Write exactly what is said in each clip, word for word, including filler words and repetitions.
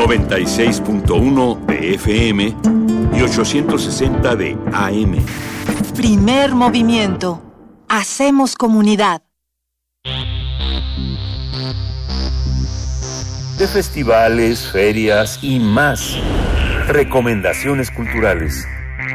noventa y seis punto uno de F M y ochocientos sesenta de A M. Primer movimiento. Hacemos comunidad. De festivales, ferias y más. Recomendaciones culturales.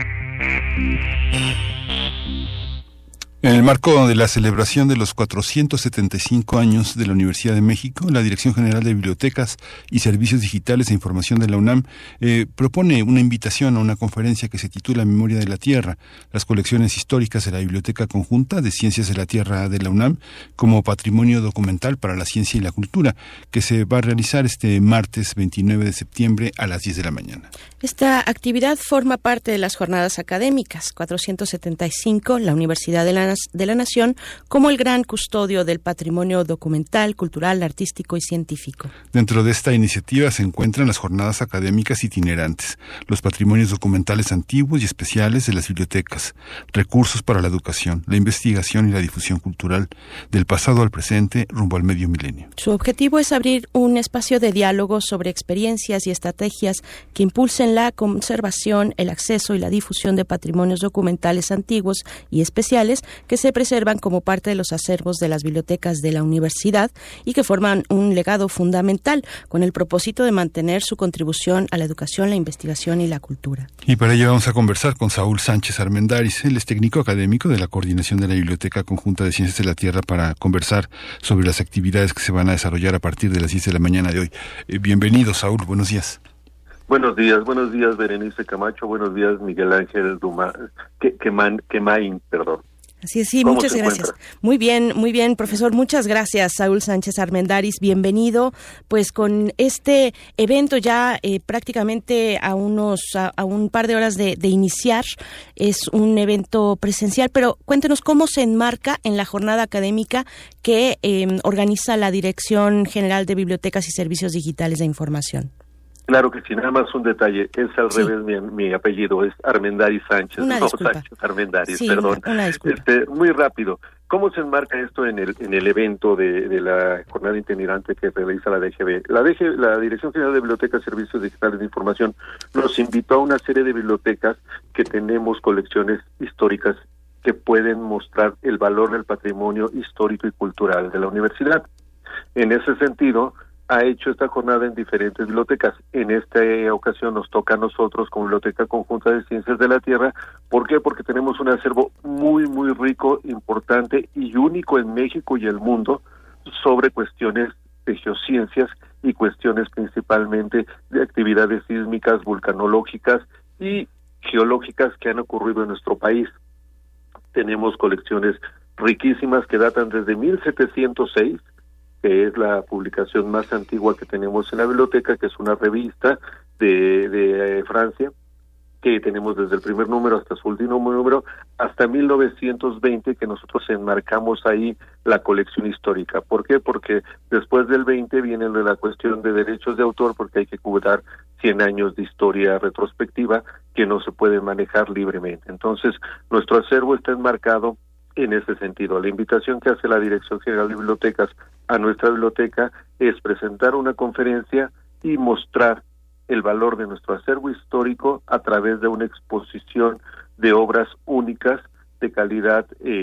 En el marco de la celebración de los cuatrocientos setenta y cinco años de la Universidad de México, la Dirección General de Bibliotecas y Servicios Digitales e Información de la UNAM eh, propone una invitación a una conferencia que se titula Memoria de la Tierra, las colecciones históricas de la Biblioteca Conjunta de Ciencias de la Tierra de la UNAM como patrimonio documental para la ciencia y la cultura, que se va a realizar este martes veintinueve de septiembre a las diez de la mañana. Esta actividad forma parte de las jornadas académicas cuatrocientos setenta y cinco, la Universidad de la de la Nación como el gran custodio del patrimonio documental, cultural, artístico y científico. Dentro de esta iniciativa se encuentran las jornadas académicas itinerantes, los patrimonios documentales antiguos y especiales de las bibliotecas, recursos para la educación, la investigación y la difusión cultural, del pasado al presente rumbo al medio milenio. Su objetivo es abrir un espacio de diálogo sobre experiencias y estrategias que impulsen la conservación, el acceso y la difusión de patrimonios documentales antiguos y especiales que se preservan como parte de los acervos de las bibliotecas de la universidad y que forman un legado fundamental con el propósito de mantener su contribución a la educación, la investigación y la cultura. Y para ello vamos a conversar con Saúl Sánchez Armendáriz. Él es técnico académico de la Coordinación de la Biblioteca Conjunta de Ciencias de la Tierra, para conversar sobre las actividades que se van a desarrollar a partir de las diez de la mañana de hoy. Eh, bienvenido, Saúl, buenos días. Buenos días, buenos días, Berenice Camacho, buenos días, Miguel Ángel Duma, que, Quemain, Quemain, perdón. Así es, sí, muchas gracias. Muy bien, muy bien, profesor, muchas gracias, Saúl Sánchez Armendáriz, bienvenido, pues con este evento ya eh, prácticamente a unos, a, a un par de horas de, de iniciar, es un evento presencial, pero cuéntenos cómo se enmarca en la jornada académica que eh, organiza la Dirección General de Bibliotecas y Servicios Digitales de Información. Claro que sí, nada más un detalle, es al sí. revés mi, mi apellido, es Armendáriz Sánchez, una no disculpa. Sánchez Armendáriz, sí, perdón. Una, una disculpa. Este, muy rápido, ¿cómo se enmarca esto en el en el evento de, de la jornada itinerante que realiza la D G B? La D G, la Dirección General de Bibliotecas y Servicios Digitales de Información nos invitó a una serie de bibliotecas que tenemos colecciones históricas que pueden mostrar el valor del patrimonio histórico y cultural de la universidad. En ese sentido, ha hecho esta jornada en diferentes bibliotecas. En esta ocasión nos toca a nosotros como Biblioteca Conjunta de Ciencias de la Tierra. ¿Por qué? Porque tenemos un acervo muy, muy rico, importante y único en México y el mundo sobre cuestiones de geociencias y cuestiones principalmente de actividades sísmicas, vulcanológicas y geológicas que han ocurrido en nuestro país. Tenemos colecciones riquísimas que datan desde mil setecientos seis, que es la publicación más antigua que tenemos en la biblioteca, que es una revista de, de eh, Francia, que tenemos desde el primer número hasta su último número, hasta mil novecientos veinte, que nosotros enmarcamos ahí la colección histórica. ¿Por qué? Porque después del veinte viene la cuestión de derechos de autor, porque hay que cubrir cien años de historia retrospectiva que no se puede manejar libremente. Entonces, nuestro acervo está enmarcado en ese sentido. La invitación que hace la Dirección General de Bibliotecas a nuestra biblioteca es presentar una conferencia y mostrar el valor de nuestro acervo histórico a través de una exposición de obras únicas de calidad,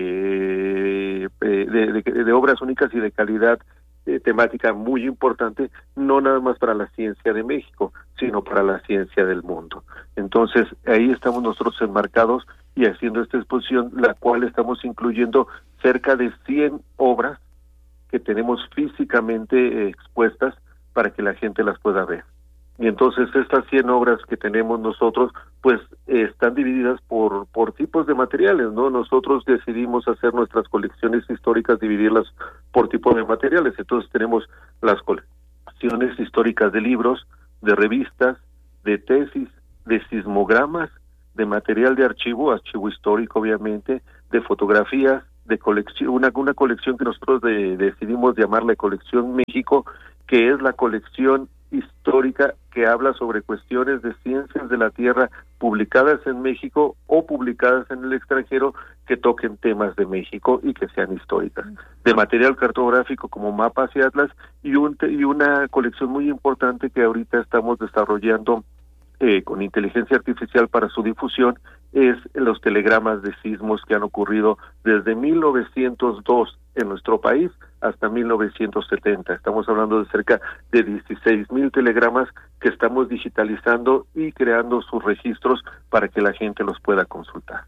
eh, de, de, de obras únicas y de calidad eh, temática muy importante, no nada más para la ciencia de México, sino para la ciencia del mundo. Entonces, ahí estamos nosotros enmarcados y haciendo esta exposición, la cual estamos incluyendo cerca de cien obras que tenemos físicamente eh, expuestas para que la gente las pueda ver. Y entonces estas cien obras que tenemos nosotros, pues eh, están divididas por por tipos de materiales, ¿no? Nosotros decidimos hacer nuestras colecciones históricas, dividirlas por tipo de materiales. Entonces tenemos las colecciones históricas de libros, de revistas, de tesis, de sismogramas, de material de archivo, archivo histórico obviamente, de fotografías, de colección, una, una colección que nosotros de, decidimos llamarle Colección México, que es la colección histórica que habla sobre cuestiones de ciencias de la Tierra publicadas en México o publicadas en el extranjero que toquen temas de México y que sean históricas, de material cartográfico como mapas y atlas, y, un, y una colección muy importante que ahorita estamos desarrollando eh, con inteligencia artificial para su difusión, es los telegramas de sismos que han ocurrido desde mil novecientos dos en nuestro país hasta mil novecientos setenta. Estamos hablando de cerca de dieciséis mil telegramas que estamos digitalizando y creando sus registros para que la gente los pueda consultar.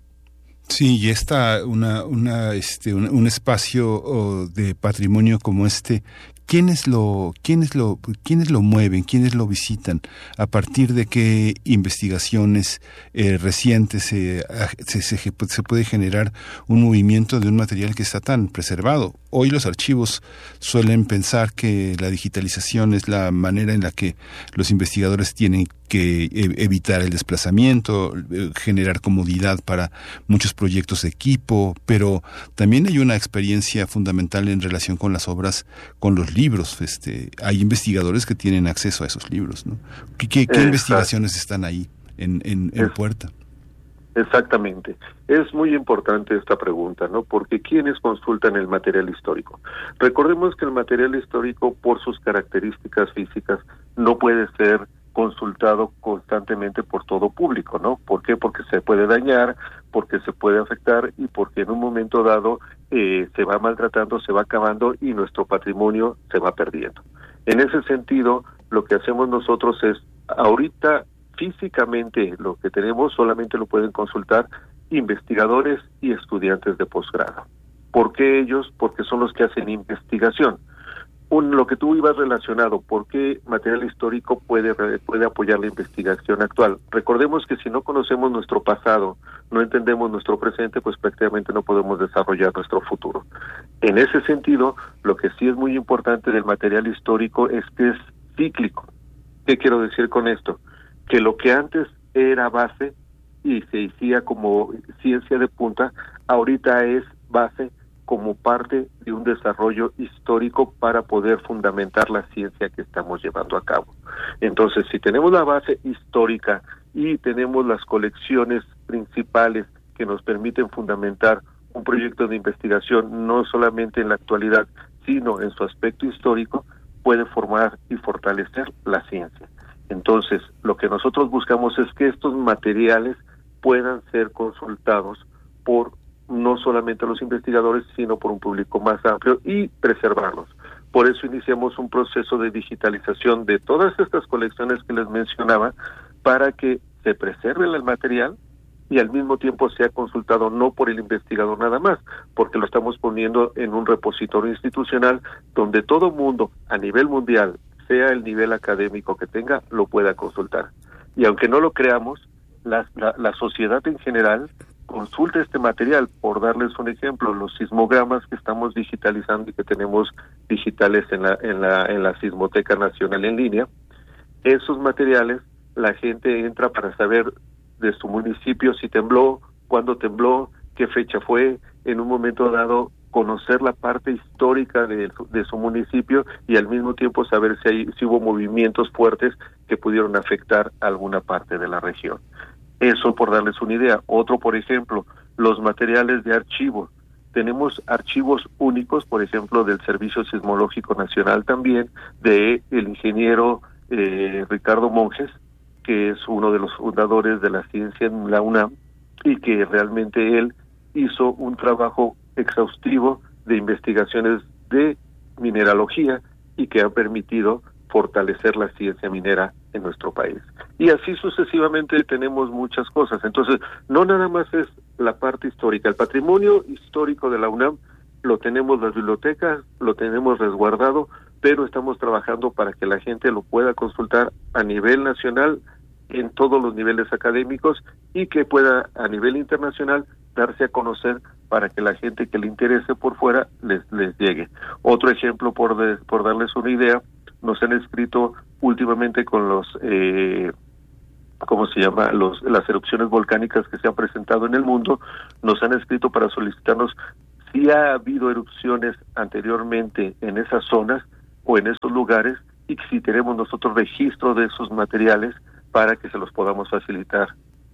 Sí, y está una, una, este, un, un espacio oh, de patrimonio como este. ¿Quiénes lo, quiénes lo, quiénes lo mueven? ¿Quiénes lo visitan? ¿A partir de qué investigaciones eh, recientes eh, se, se, se puede generar un movimiento de un material que está tan preservado? Hoy los archivos suelen pensar que la digitalización es la manera en la que los investigadores tienen que evitar el desplazamiento, generar comodidad para muchos proyectos de equipo, pero también hay una experiencia fundamental en relación con las obras, con los libros. Este, hay investigadores que tienen acceso a esos libros, ¿no? ¿Qué, qué, qué investigaciones están ahí en, en, en puerta? Exactamente. Es muy importante esta pregunta, ¿no? Porque ¿quiénes consultan el material histórico? Recordemos que el material histórico, por sus características físicas, no puede ser consultado constantemente por todo público, ¿no? ¿Por qué? Porque se puede dañar, porque se puede afectar y porque en un momento dado eh, se va maltratando, se va acabando y nuestro patrimonio se va perdiendo. En ese sentido, lo que hacemos nosotros es, ahorita físicamente lo que tenemos solamente lo pueden consultar investigadores y estudiantes de posgrado. ¿Por qué ellos? Porque son los que hacen investigación. Un, lo que tú ibas relacionado, ¿por qué material histórico puede, puede apoyar la investigación actual? Recordemos que si no conocemos nuestro pasado, no entendemos nuestro presente, pues prácticamente no podemos desarrollar nuestro futuro. En ese sentido, lo que sí es muy importante del material histórico es que es cíclico. ¿Qué quiero decir con esto? Que lo que antes era base y se hacía como ciencia de punta, ahorita es base como parte de un desarrollo histórico para poder fundamentar la ciencia que estamos llevando a cabo. Entonces, si tenemos la base histórica y tenemos las colecciones principales que nos permiten fundamentar un proyecto de investigación, no solamente en la actualidad, sino en su aspecto histórico, puede formar y fortalecer la ciencia. Entonces, lo que nosotros buscamos es que estos materiales puedan ser consultados por no solamente los investigadores, sino por un público más amplio y preservarlos. Por eso iniciamos un proceso de digitalización de todas estas colecciones que les mencionaba, para que se preserve el material y al mismo tiempo sea consultado no por el investigador nada más, porque lo estamos poniendo en un repositorio institucional donde todo mundo a nivel mundial, sea el nivel académico que tenga, lo pueda consultar. Y aunque no lo creamos, la, la, la sociedad en general consulta este material. Por darles un ejemplo, los sismogramas que estamos digitalizando y que tenemos digitales en la en la en la Sismoteca Nacional en línea, esos materiales la gente entra para saber de su municipio si tembló, cuándo tembló, qué fecha fue, en un momento dado conocer la parte histórica de, de su municipio y al mismo tiempo saber si hay si hubo movimientos fuertes que pudieron afectar alguna parte de la región. Eso por darles una idea. Otro, por ejemplo, los materiales de archivo. Tenemos archivos únicos, por ejemplo, del Servicio Sismológico Nacional también, de el ingeniero eh, Ricardo Monjes, que es uno de los fundadores de la ciencia en la UNAM, y que realmente él hizo un trabajo exhaustivo de investigaciones de mineralogía y que ha permitido fortalecer la ciencia minera en nuestro país. Y así sucesivamente tenemos muchas cosas. Entonces, no nada más es la parte histórica. El patrimonio histórico de la UNAM lo tenemos las bibliotecas, lo tenemos resguardado, pero estamos trabajando para que la gente lo pueda consultar a nivel nacional, en todos los niveles académicos, y que pueda a nivel internacional darse a conocer para que la gente que le interese por fuera les les llegue. Otro ejemplo, por de, por darles una idea, nos han escrito últimamente con los eh, ¿cómo se llama? Los las erupciones volcánicas que se han presentado en el mundo, nos han escrito para solicitarnos si ha habido erupciones anteriormente en esas zonas o en esos lugares, y si tenemos nosotros registro de esos materiales para que se los podamos facilitar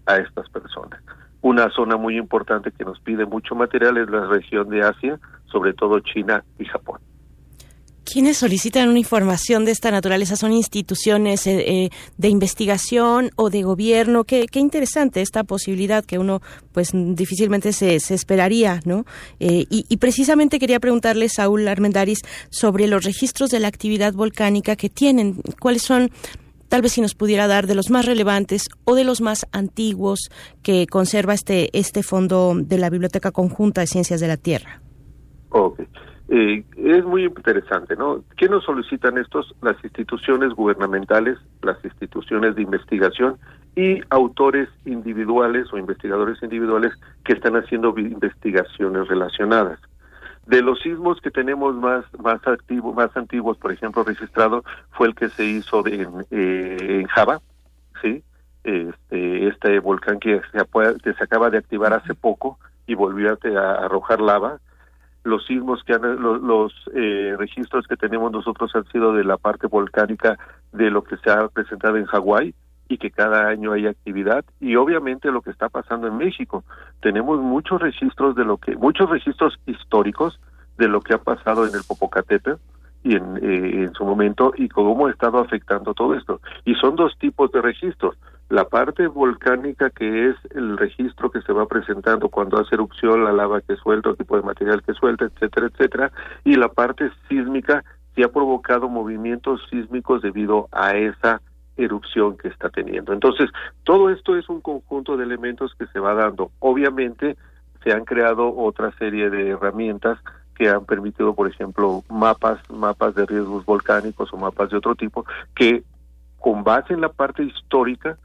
a estas personas. Una zona muy importante que nos pide mucho material es la región de Asia, sobre todo China y Japón. ¿Quiénes solicitan una información de esta naturaleza? ¿Son instituciones eh, eh, de investigación o de gobierno? Qué, qué interesante esta posibilidad que uno pues difícilmente se, se esperaría, ¿no? Eh, y, y precisamente quería preguntarle, Saúl Armendáriz, sobre los registros de la actividad volcánica que tienen. ¿Cuáles son, tal vez si nos pudiera dar, de los más relevantes o de los más antiguos que conserva este, este fondo de la Biblioteca Conjunta de Ciencias de la Tierra? Ok. Eh, es muy interesante, ¿no? ¿Quién nos solicitan estos? Las instituciones gubernamentales, las instituciones de investigación y autores individuales o investigadores individuales que están haciendo investigaciones relacionadas. De los sismos que tenemos más más activos, más antiguos, por ejemplo, registrado fue el que se hizo de, en, eh, en Java, ¿sí? Este, este volcán que se, que se acaba de activar hace poco y volvió a, a arrojar lava. Los sismos que han, los, los eh, registros que tenemos nosotros han sido de la parte volcánica de lo que se ha presentado en Hawái y que cada año hay actividad, y obviamente lo que está pasando en México. Tenemos muchos registros de lo que, muchos registros históricos de lo que ha pasado en el Popocatépetl y en, eh, en su momento y cómo ha estado afectando todo esto. Y son dos tipos de registros. La parte volcánica, que es el registro que se va presentando cuando hace erupción, la lava que suelta, el tipo de material que suelta, etcétera, etcétera, y la parte sísmica, que ha provocado movimientos sísmicos debido a esa erupción que está teniendo. Entonces, todo esto es un conjunto de elementos que se va dando. Obviamente, se han creado otra serie de herramientas que han permitido, por ejemplo, mapas, mapas de riesgos volcánicos o mapas de otro tipo, que con base en la parte histórica,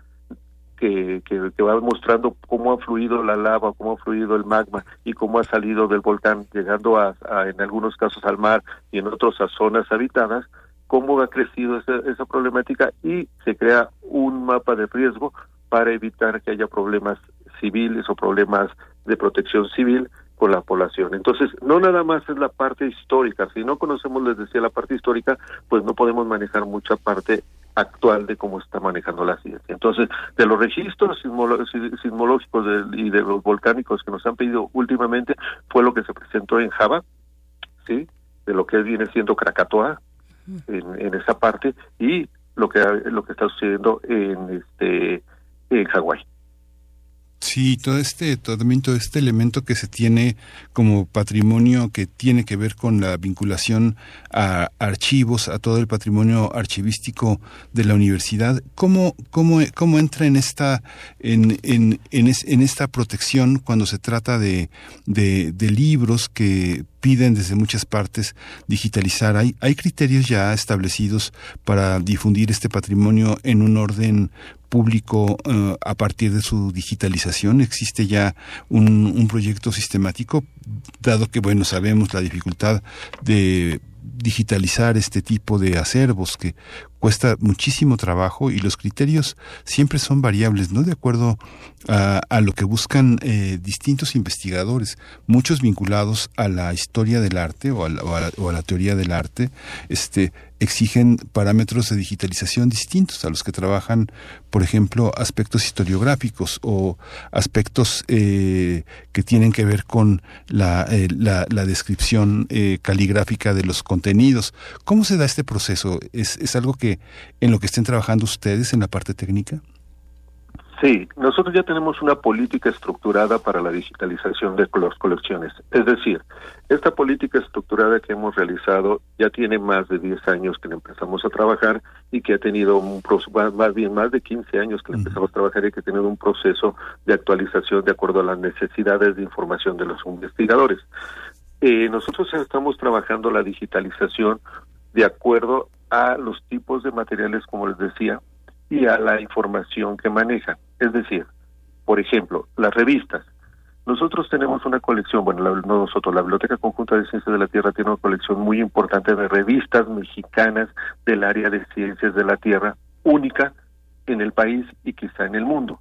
Que, que, que va mostrando cómo ha fluido la lava, cómo ha fluido el magma y cómo ha salido del volcán, llegando a, a en algunos casos al mar y en otros a zonas habitadas, cómo ha crecido esa, esa problemática, y se crea un mapa de riesgo para evitar que haya problemas civiles o problemas de protección civil con la población. Entonces, no nada más es la parte histórica. Si no conocemos, les decía, la parte histórica, pues no podemos manejar mucha parte actual de cómo está manejando la ciencia. Entonces, de los registros sismolo- sismológicos de, y de los volcánicos que nos han pedido últimamente, fue lo que se presentó en Java, ¿sí? De lo que viene siendo Krakatoa, en, en esa parte, y lo que lo que está sucediendo en este en Hawái. Sí, todo este, también todo este elemento que se tiene como patrimonio, que tiene que ver con la vinculación a archivos, a todo el patrimonio archivístico de la universidad, ¿cómo, cómo, cómo entra en esta, en, en, en, es, en esta protección cuando se trata de, de, de libros que piden desde muchas partes digitalizar? ¿Hay, hay criterios ya establecidos para difundir este patrimonio en un orden público uh, a partir de su digitalización? ¿Existe ya un, un proyecto sistemático, dado que, bueno, sabemos la dificultad de digitalizar este tipo de acervos que cuesta muchísimo trabajo y los criterios siempre son variables, ¿no? De acuerdo a, a lo que buscan eh, distintos investigadores, muchos vinculados a la historia del arte o a la, o a la, o a la teoría del arte, este, exigen parámetros de digitalización distintos a los que trabajan, por ejemplo, aspectos historiográficos o aspectos eh, que tienen que ver con la, eh, la, la descripción eh, caligráfica de los contenidos. ¿Cómo se da este proceso? ¿Es, es algo que en lo que estén trabajando ustedes en la parte técnica? Sí, nosotros ya tenemos una política estructurada para la digitalización de las colecciones. Es decir, esta política estructurada que hemos realizado ya tiene más de diez años que la empezamos a trabajar y que ha tenido un proceso, más bien más de quince años que la empezamos a trabajar y que ha tenido un proceso de actualización de acuerdo a las necesidades de información de los investigadores. Eh, nosotros estamos trabajando la digitalización de acuerdo a los tipos de materiales, como les decía, y a la información que manejan. Es decir, por ejemplo, las revistas. Nosotros tenemos una colección, bueno, la, no nosotros, la Biblioteca Conjunta de Ciencias de la Tierra tiene una colección muy importante de revistas mexicanas del área de ciencias de la Tierra, única en el país y quizá en el mundo.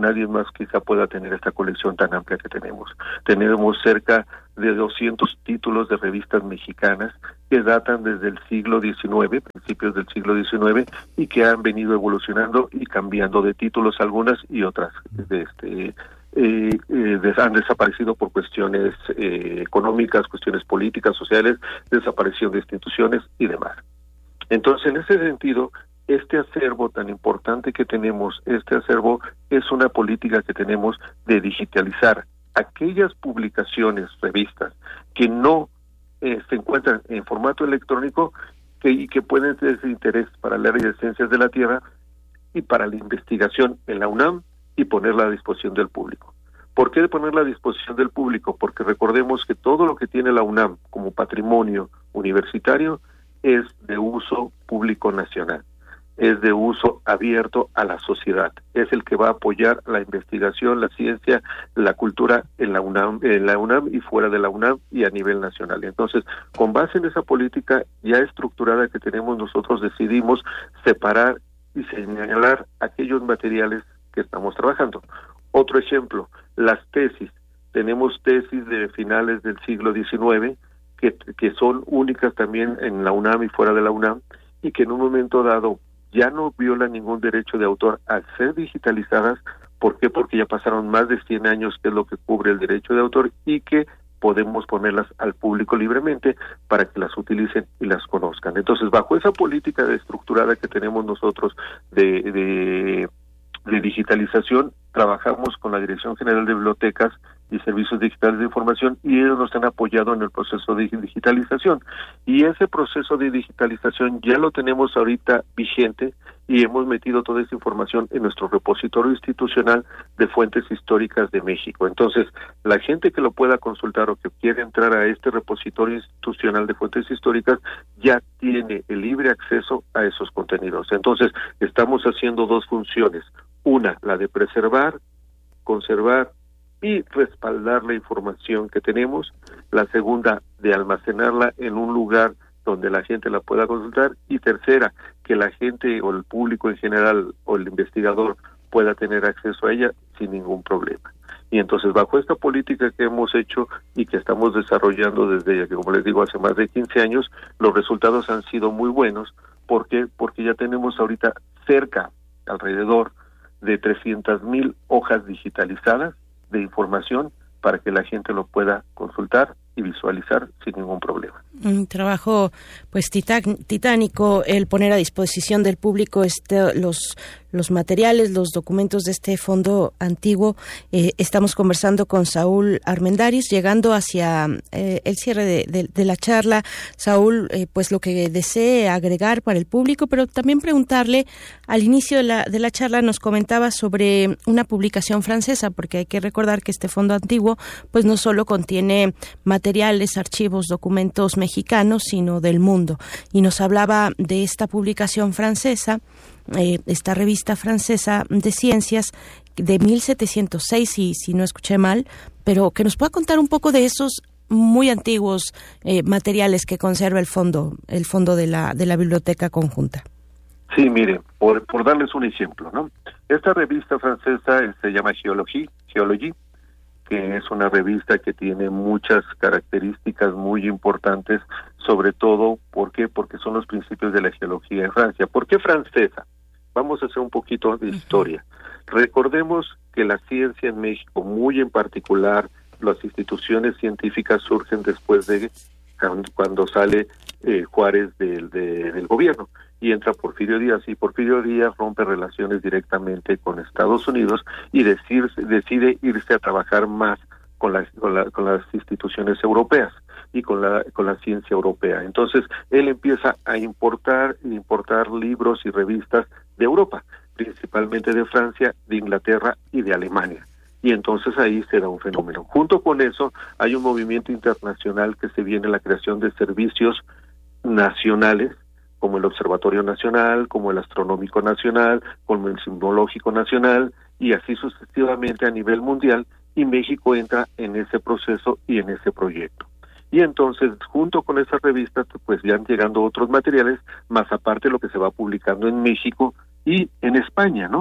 nadie más quizá pueda tener esta colección tan amplia que tenemos. Tenemos cerca de doscientos títulos de revistas mexicanas que datan desde el siglo diecinueve, principios del siglo diecinueve, y que han venido evolucionando y cambiando de títulos algunas y otras. De este, eh, eh, han desaparecido por cuestiones eh, económicas, cuestiones políticas, sociales, desaparición de instituciones y demás. Entonces, en ese sentido, este acervo tan importante que tenemos, este acervo es una política que tenemos de digitalizar aquellas publicaciones, revistas, que no eh, se encuentran en formato electrónico que, y que pueden ser de interés para el área de ciencias de la Tierra y para la investigación en la UNAM y ponerla a disposición del público. ¿Por qué ponerla a disposición del público? Porque recordemos que todo lo que tiene la UNAM como patrimonio universitario es de uso público nacional, es de uso abierto a la sociedad, es el que va a apoyar la investigación, la ciencia, la cultura en la UNAM, en la UNAM y fuera de la UNAM y a nivel nacional. Entonces, con base en esa política ya estructurada que tenemos, nosotros decidimos separar y señalar aquellos materiales que estamos trabajando. Otro ejemplo, las tesis. Tenemos tesis de finales del siglo diecinueve que, que son únicas también en la UNAM y fuera de la UNAM, y que en un momento dado ya no violan ningún derecho de autor al ser digitalizadas. ¿Por qué? Porque ya pasaron más de cien años, que es lo que cubre el derecho de autor, y que podemos ponerlas al público libremente para que las utilicen y las conozcan. Entonces, bajo esa política de estructurada que tenemos nosotros de, de, de digitalización, trabajamos con la Dirección General de Bibliotecas y Servicios Digitales de Información, y ellos nos han apoyado en el proceso de digitalización. Y ese proceso de digitalización ya lo tenemos ahorita vigente, y hemos metido toda esa información en nuestro repositorio institucional de fuentes históricas de México. Entonces, la gente que lo pueda consultar o que quiera entrar a este repositorio institucional de fuentes históricas ya tiene el libre acceso a esos contenidos. Entonces, estamos haciendo dos funciones. Una, la de preservar, conservar y respaldar la información que tenemos. La segunda, de almacenarla en un lugar donde la gente la pueda consultar. Y tercera, que la gente o el público en general o el investigador pueda tener acceso a ella sin ningún problema. Y entonces, bajo esta política que hemos hecho y que estamos desarrollando desde, como les digo, hace más de quince años, los resultados han sido muy buenos. ¿Por qué? Porque ya tenemos ahorita cerca, alrededor de trescientas mil hojas digitalizadas de información para que la gente lo pueda consultar y visualizar sin ningún problema. Un trabajo pues titán, titánico el poner a disposición del público este los los materiales, los documentos de este fondo antiguo. Eh, estamos conversando con Saúl Armendáriz, llegando hacia eh, el cierre de, de, de la charla. Saúl, eh, pues lo que desee agregar para el público, pero también preguntarle, al inicio de la, de la charla nos comentaba sobre una publicación francesa, porque hay que recordar que este fondo antiguo pues no solo contiene materiales, archivos, documentos mexicanos, sino del mundo. Y nos hablaba de esta publicación francesa, eh, esta revista francesa de ciencias de mil setecientos seis, si, si no escuché mal, pero que nos pueda contar un poco de esos muy antiguos eh, materiales que conserva el fondo, el fondo de la de la Biblioteca Conjunta. Sí, mire, por, por darles un ejemplo, ¿no? Esta revista francesa se llama Géologie, Géologie, que es una revista que tiene muchas características muy importantes, sobre todo, ¿por qué? Porque son los principios de la geología en Francia. ¿Por qué francesa? Vamos a hacer un poquito de historia. Uh-huh. Recordemos que la ciencia en México, muy en particular, las instituciones científicas surgen después de cuando sale eh, Juárez del, de, del gobierno, y entra Porfirio Díaz, y Porfirio Díaz rompe relaciones directamente con Estados Unidos y decir, decide irse a trabajar más con, la, con, la, con las instituciones europeas y con la con la ciencia europea. Entonces, él empieza a importar importar libros y revistas de Europa, principalmente de Francia, de Inglaterra y de Alemania. Y entonces ahí se da un fenómeno. Junto con eso, hay un movimiento internacional que se viene, la creación de servicios nacionales, como el Observatorio Nacional, como el Astronómico Nacional, como el Sismológico Nacional, y así sucesivamente a nivel mundial, y México entra en ese proceso y en ese proyecto. Y entonces, junto con esas revistas, pues ya han llegando otros materiales, más aparte lo que se va publicando en México y en España, ¿no?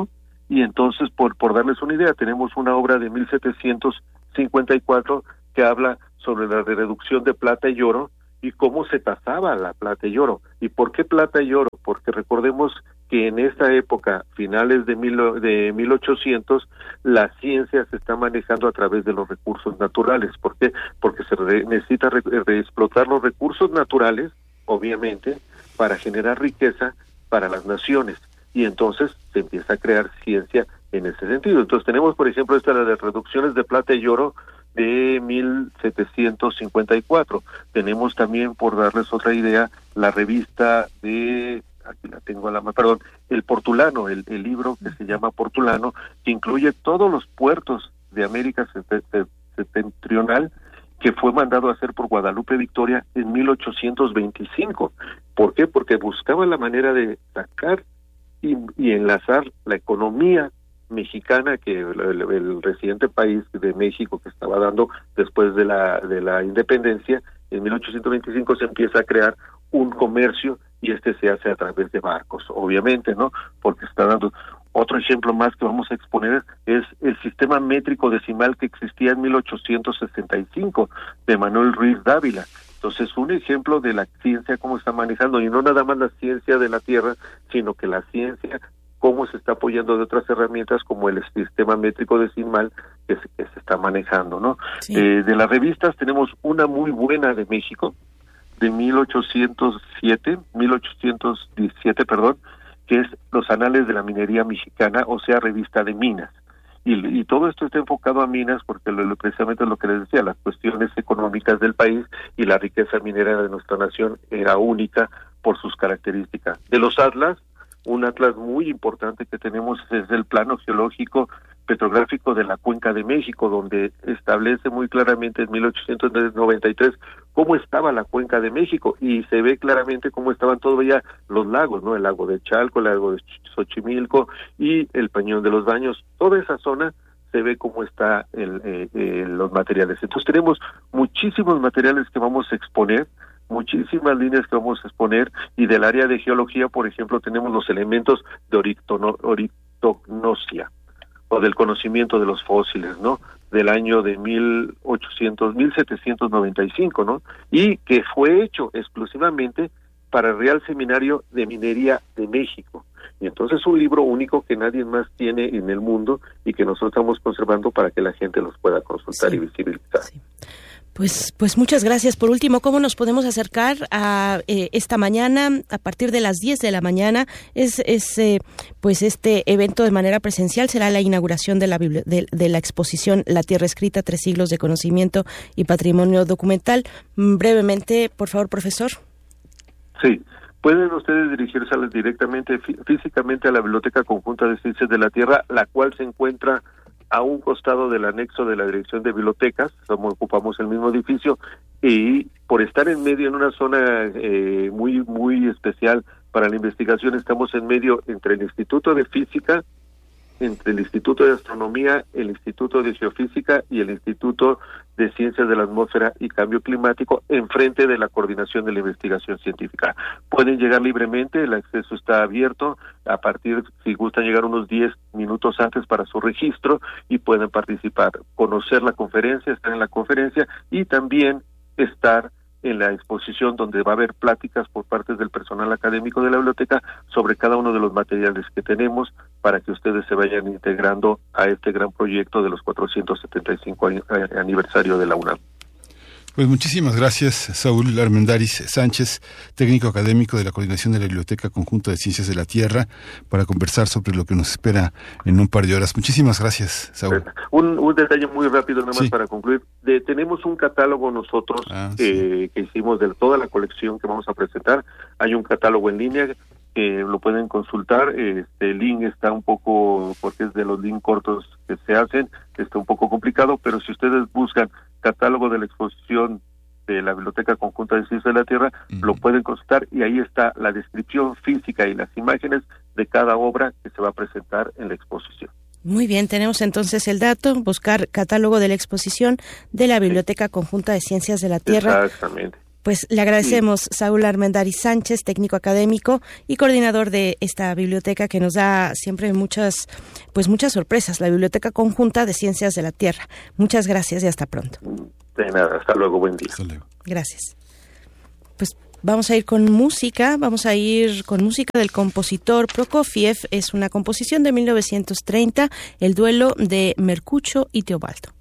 Y entonces, por, por darles una idea, tenemos una obra de mil setecientos cincuenta y cuatro que habla sobre la reducción de plata y oro y cómo se tasaba la plata y oro. ¿Y por qué plata y oro? Porque recordemos que en esa época, finales de, mil, de mil ochocientos, la ciencia se está manejando a través de los recursos naturales. ¿Por qué? Porque se re, necesita re, reexplotar los recursos naturales, obviamente, para generar riqueza para las naciones. Y entonces se empieza a crear ciencia en ese sentido. Entonces tenemos, por ejemplo, esta de las reducciones de plata y oro de mil setecientos cincuenta y cuatro. Tenemos también, por darles otra idea, la revista de, aquí la tengo a la mano, perdón, el Portulano, el, el libro que se llama Portulano, que incluye todos los puertos de América septentrional, que fue mandado a hacer por Guadalupe Victoria en mil ochocientos veinticinco. ¿Por qué? Porque buscaba la manera de sacar y, y enlazar la economía mexicana, que el, el, el reciente país de México que estaba dando después de la de la independencia, en mil ochocientos veinticinco se empieza a crear un comercio y este se hace a través de barcos, obviamente, ¿no? Porque está dando otro ejemplo más que vamos a exponer es el sistema métrico decimal que existía en mil ochocientos sesenta y cinco de Manuel Ruiz Dávila. Entonces, un ejemplo de la ciencia cómo está manejando, y no nada más la ciencia de la Tierra, sino que la ciencia cómo se está apoyando de otras herramientas como el sistema métrico decimal que se, que se está manejando, ¿no? Sí. Eh, de las revistas tenemos una muy buena de México, de mil ochocientos siete, mil ochocientos diecisiete, perdón, que es Los Anales de la Minería Mexicana, o sea, revista de minas. Y, y todo esto está enfocado a minas porque lo, lo, precisamente es lo que les decía, las cuestiones económicas del país y la riqueza minera de nuestra nación era única por sus características. De los atlas, un atlas muy importante que tenemos es el Plano Geológico Petrográfico de la Cuenca de México, donde establece muy claramente en mil ochocientos noventa y tres cómo estaba la Cuenca de México, y se ve claramente cómo estaban todavía los lagos, ¿no? El lago de Chalco, el lago de Xochimilco y el Peñón de los Baños. Toda esa zona se ve cómo está el, eh, eh, los materiales. Entonces tenemos muchísimos materiales que vamos a exponer, muchísimas líneas que vamos a exponer, y del área de geología, por ejemplo, tenemos los elementos de orictono, orictognosia, o del conocimiento de los fósiles, ¿no? Del año de mil ochocientos, mil setecientos noventa y cinco, ¿no? Y que fue hecho exclusivamente para el Real Seminario de Minería de México. Y entonces es un libro único que nadie más tiene en el mundo y que nosotros estamos conservando para que la gente los pueda consultar, sí, y visibilizar. Sí. Pues, pues muchas gracias. Por último, ¿cómo nos podemos acercar a eh, esta mañana a partir de las diez de la mañana? Es, es eh, pues este evento de manera presencial será la inauguración de la bibli- de, de la exposición La Tierra Escrita, tres siglos de conocimiento y patrimonio documental. Brevemente, por favor, profesor. Sí. Pueden ustedes dirigirse directamente, fí- físicamente a la Biblioteca Conjunta de Ciencias de la Tierra, la cual se encuentra a un costado del anexo de la Dirección de Bibliotecas. Somos, ocupamos el mismo edificio, y por estar en medio en una zona eh, muy muy especial para la investigación, estamos en medio entre el Instituto de Física, entre el Instituto de Astronomía, el Instituto de Geofísica y el Instituto de Ciencias de la Atmósfera y Cambio Climático, enfrente de la Coordinación de la Investigación Científica. Pueden llegar libremente, el acceso está abierto, a partir, si gustan llegar unos diez minutos antes para su registro, y pueden participar, conocer la conferencia, estar en la conferencia y también estar en la exposición, donde va a haber pláticas por parte del personal académico de la biblioteca sobre cada uno de los materiales que tenemos, para que ustedes se vayan integrando a este gran proyecto de los cuatrocientos setenta y cinco aniversario de la UNAM. Pues muchísimas gracias, Saúl Armendáriz Sánchez, técnico académico de la Coordinación de la Biblioteca Conjunta de Ciencias de la Tierra, para conversar sobre lo que nos espera en un par de horas. Muchísimas gracias, Saúl. Un, un detalle muy rápido, nada más, sí, para concluir. De, tenemos un catálogo nosotros ah, eh, sí. que hicimos de toda la colección que vamos a presentar. Hay un catálogo en línea que lo pueden consultar. Este el link está un poco, porque es de los links cortos que se hacen, está un poco complicado, pero si ustedes buscan catálogo de la exposición de la Biblioteca Conjunta de Ciencias de la Tierra, uh-huh, lo pueden consultar, y ahí está la descripción física y las imágenes de cada obra que se va a presentar en la exposición. Muy bien, tenemos entonces el dato, buscar catálogo de la exposición de la Biblioteca Conjunta de Ciencias de la Tierra. Exactamente. Pues le agradecemos, sí. Saúl Armendáriz Sánchez, técnico académico y coordinador de esta biblioteca que nos da siempre muchas, pues muchas sorpresas, la Biblioteca Conjunta de Ciencias de la Tierra. Muchas gracias y hasta pronto. De nada, hasta luego, buen día. Hasta luego. Gracias. Pues vamos a ir con música, vamos a ir con música del compositor Prokofiev. Es una composición de mil novecientos treinta, El duelo de Mercucho y Teobaldo.